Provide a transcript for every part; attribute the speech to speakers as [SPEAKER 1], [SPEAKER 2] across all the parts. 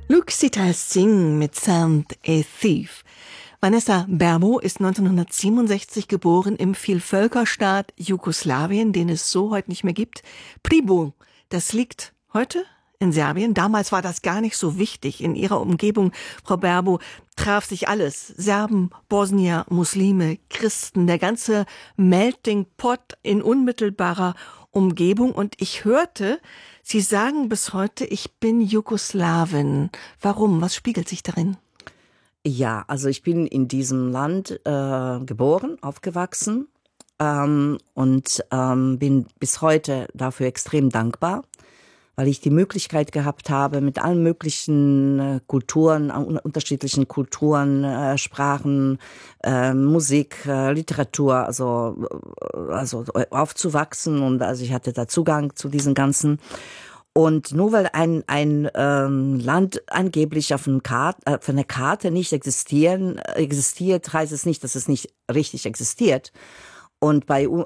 [SPEAKER 1] Luc Singh mit Sound a Thief. Vanessa Berbo ist 1967 geboren im Vielvölkerstaat Jugoslawien, den es so heute nicht mehr gibt. Priboj, das liegt heute in Serbien. Damals war das gar nicht so wichtig. In ihrer Umgebung, Frau Berbo, traf sich alles. Serben, Bosnier, Muslime, Christen, der ganze Melting Pot in unmittelbarer Umgebung. Und ich hörte, Sie sagen bis heute, ich bin Jugoslawin. Warum? Was spiegelt sich darin?
[SPEAKER 2] Ja, also ich bin in diesem Land geboren, aufgewachsen und bin bis heute dafür extrem dankbar, weil ich die Möglichkeit gehabt habe, mit allen möglichen Kulturen, unterschiedlichen Kulturen, Sprachen, Musik, Literatur, also aufzuwachsen, und also ich hatte da Zugang zu diesen ganzen. Und nur weil ein Land angeblich auf einer Karte nicht existiert, heißt es nicht, dass es nicht richtig existiert. Und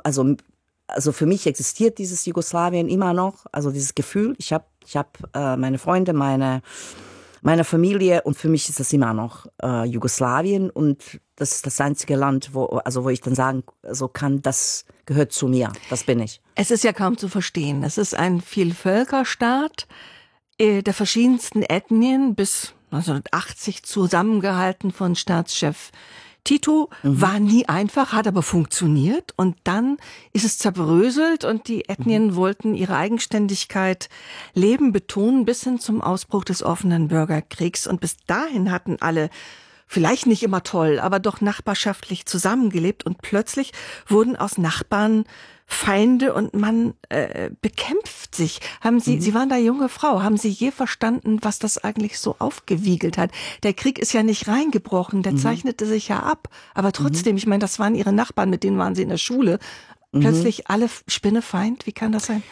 [SPEAKER 2] also für mich existiert dieses Jugoslawien immer noch, also dieses Gefühl. Ich hab meine Freunde, meine Familie, und für mich ist das immer noch Jugoslawien, und das ist das einzige Land, wo ich dann sagen kann, das gehört zu mir, das bin ich.
[SPEAKER 1] Es ist ja kaum zu verstehen. Es ist ein Vielvölkerstaat der verschiedensten Ethnien, bis 1980 zusammengehalten von Staatschef Tito. War nie einfach, hat aber funktioniert, und dann ist es zerbröselt und die Ethnien wollten ihre Eigenständigkeit leben, betonen, bis hin zum Ausbruch des offenen Bürgerkriegs. Und bis dahin hatten alle, vielleicht nicht immer toll, aber doch nachbarschaftlich zusammengelebt, und plötzlich wurden aus Nachbarn Feinde und man bekämpft sich. Sie waren da junge Frau, haben Sie je verstanden, was das eigentlich so aufgewiegelt hat? Der Krieg ist ja nicht reingebrochen, der zeichnete sich ja ab, aber trotzdem, ich meine, das waren Ihre Nachbarn, mit denen waren Sie in der Schule. Plötzlich alle Spinnefeind, wie kann das sein?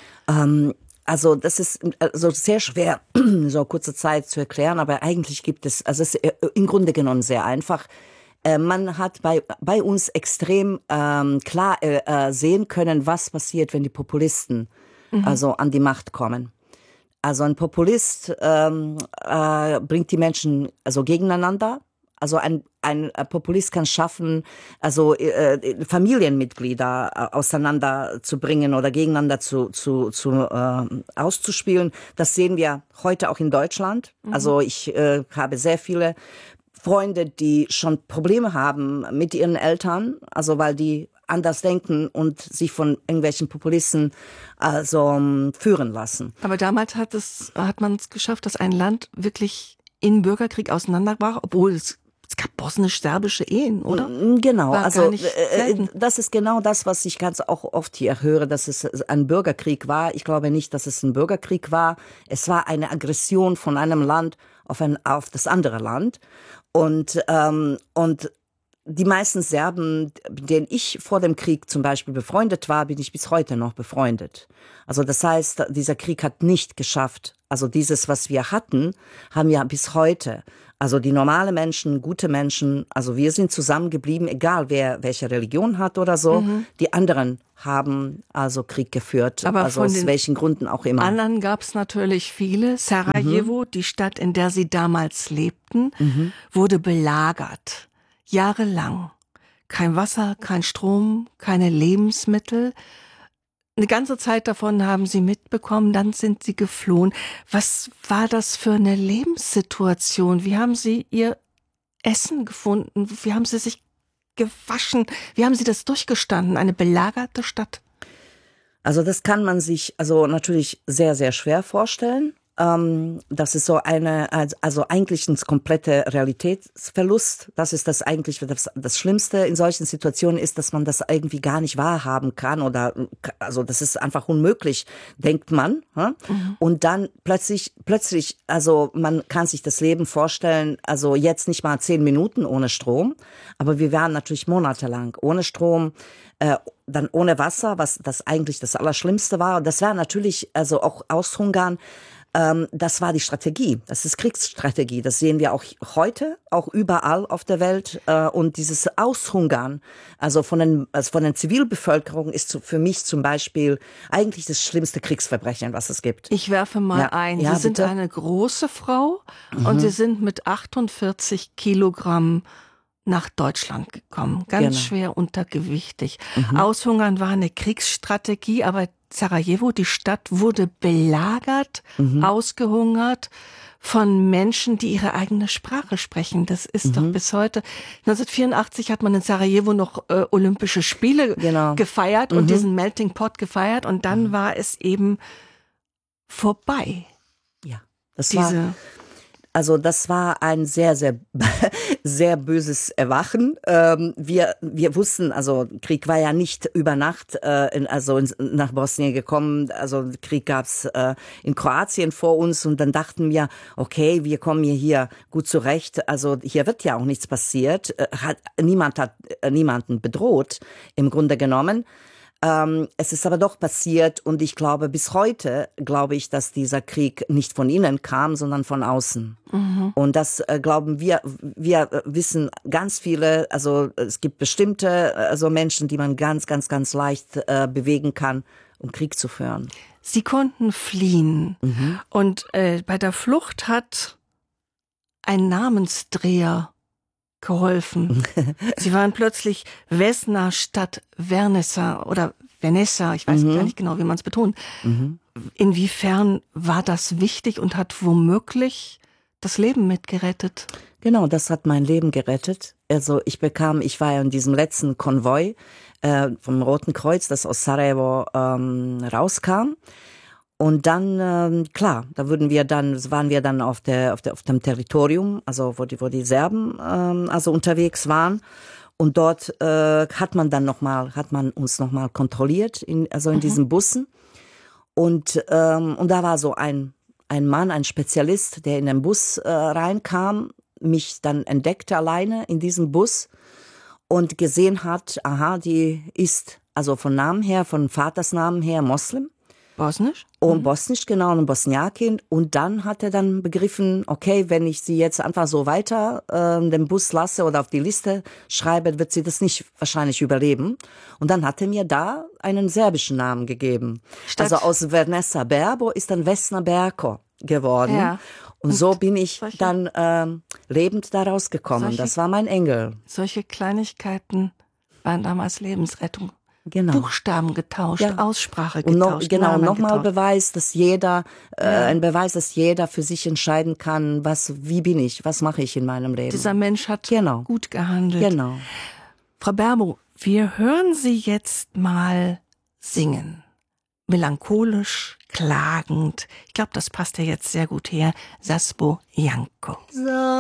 [SPEAKER 2] Also das ist sehr schwer, so kurze Zeit zu erklären, aber eigentlich gibt es, also es ist im Grunde genommen sehr einfach. Man hat bei uns extrem klar sehen können, was passiert, wenn die Populisten also an die Macht kommen. Also ein Populist bringt die Menschen also gegeneinander. Also ein Populist kann schaffen, also Familienmitglieder auseinanderzubringen oder gegeneinander auszuspielen. Das sehen wir heute auch in Deutschland. Also ich habe sehr viele Freunde, die schon Probleme haben mit ihren Eltern, also weil die anders denken und sich von irgendwelchen Populisten führen lassen.
[SPEAKER 1] Aber damals hat man es geschafft, dass ein Land wirklich in Bürgerkrieg auseinanderbrach, obwohl es gab bosnisch-serbische Ehen, oder?
[SPEAKER 2] Genau,
[SPEAKER 1] war
[SPEAKER 2] also
[SPEAKER 1] das
[SPEAKER 2] ist genau das, was ich ganz auch oft hier höre, dass es ein Bürgerkrieg war. Ich glaube nicht, dass es ein Bürgerkrieg war. Es war eine Aggression von einem Land auf das andere Land. Und die meisten Serben, mit denen ich vor dem Krieg zum Beispiel befreundet war, bin ich bis heute noch befreundet. Also das heißt, dieser Krieg hat nicht geschafft. Also dieses, was wir hatten, haben wir bis heute. Also die normale Menschen, gute Menschen, also wir sind zusammengeblieben, egal wer welche Religion hat oder so. Die anderen haben also Krieg geführt,
[SPEAKER 1] aber
[SPEAKER 2] also aus welchen Gründen auch immer.
[SPEAKER 1] Anderen gab es natürlich viele. Sarajevo, die Stadt, in der sie damals lebten, wurde belagert. Jahrelang. Kein Wasser, kein Strom, keine Lebensmittel. Eine ganze Zeit davon haben sie mitbekommen, dann sind sie geflohen. Was war das für eine Lebenssituation? Wie haben sie ihr Essen gefunden? Wie haben sie sich gewaschen? Wie haben sie das durchgestanden? Eine belagerte Stadt?
[SPEAKER 2] Also das kann man sich also natürlich sehr, sehr schwer vorstellen. Das ist so also eigentlich ein kompletter Realitätsverlust. Das ist das eigentlich, das Schlimmste in solchen Situationen ist, dass man das irgendwie gar nicht wahrhaben kann, oder, also das ist einfach unmöglich, denkt man. Und dann plötzlich, also man kann sich das Leben vorstellen, also jetzt nicht mal 10 Minuten ohne Strom, aber wir waren natürlich monatelang ohne Strom, dann ohne Wasser, was das eigentlich das Allerschlimmste war. Und das war natürlich also auch aushungern. Das war die Strategie. Das ist Kriegsstrategie. Das sehen wir auch heute, auch überall auf der Welt. Und dieses Aushungern, also von der Zivilbevölkerung, ist für mich zum Beispiel eigentlich das schlimmste Kriegsverbrechen, was es gibt.
[SPEAKER 1] Ich werfe mal ein.
[SPEAKER 2] Ja,
[SPEAKER 1] Sie sind
[SPEAKER 2] bitte?
[SPEAKER 1] eine große Frau und Sie sind mit 48 Kilogramm nach Deutschland gekommen. Ganz
[SPEAKER 2] Genau.
[SPEAKER 1] schwer untergewichtig. Aushungern war eine Kriegsstrategie, aber Sarajevo, die Stadt, wurde belagert, ausgehungert von Menschen, die ihre eigene Sprache sprechen. Das ist doch bis heute. 1984 hat man in Sarajevo noch Olympische Spiele gefeiert und diesen Melting Pot gefeiert und dann war es eben vorbei.
[SPEAKER 2] Ja, das war ein sehr, sehr, sehr böses Erwachen. Wir wussten, also Krieg war ja nicht über Nacht nach Bosnien gekommen. Also Krieg gab's in Kroatien vor uns und dann dachten wir, okay, wir kommen hier gut zurecht. Also hier wird ja auch nichts passiert. Niemand hat niemanden bedroht, im Grunde genommen. Es ist aber doch passiert und ich glaube, bis heute glaube ich, dass dieser Krieg nicht von innen kam, sondern von außen. Und das glauben wir wissen ganz viele, also es gibt bestimmte Menschen, die man ganz, ganz, ganz leicht bewegen kann, um Krieg zu führen.
[SPEAKER 1] Sie konnten fliehen und bei der Flucht hat ein Namensdreher geholfen. Sie waren plötzlich Vesna statt Vernessa oder Vanessa, ich weiß gar nicht genau, wie man es betont. Inwiefern war das wichtig und hat womöglich das Leben mitgerettet?
[SPEAKER 2] Genau, das hat mein Leben gerettet. Also ich war ja in diesem letzten Konvoi vom Roten Kreuz, das aus Sarajevo rauskam. Und dann, klar, waren wir dann auf dem Territorium, also wo die Serben unterwegs waren. Und dort hat man uns nochmal kontrolliert, in diesen Bussen. Und da war so ein Mann, ein Spezialist, der in den Bus reinkam, mich dann entdeckte alleine in diesem Bus und gesehen hat, aha, die ist also von Vatersnamen her Moslem.
[SPEAKER 1] Bosnisch?
[SPEAKER 2] Und Bosnisch, genau, eine Bosniakin. Und dann hat er dann begriffen, okay, wenn ich sie jetzt einfach so weiter den Bus lasse oder auf die Liste schreibe, wird sie das nicht wahrscheinlich überleben. Und dann hat er mir da einen serbischen Namen gegeben. Also aus Vernessa Berbo ist dann Vesna Berko geworden. Ja. Und so bin ich dann lebend da rausgekommen. Das war mein Engel.
[SPEAKER 1] Solche Kleinigkeiten waren damals Lebensrettung.
[SPEAKER 2] Genau.
[SPEAKER 1] Buchstaben getauscht, Aussprache getauscht.
[SPEAKER 2] Und nochmal Beweis, dass jeder, ein Beweis, dass jeder für sich entscheiden kann, wie bin ich, was mache ich in meinem Leben.
[SPEAKER 1] Dieser Mensch hat gut gehandelt.
[SPEAKER 2] Genau.
[SPEAKER 1] Frau Berbo, wir hören Sie jetzt mal singen. Melancholisch, klagend. Ich glaube, das passt ja jetzt sehr gut her. Sasbo Janko.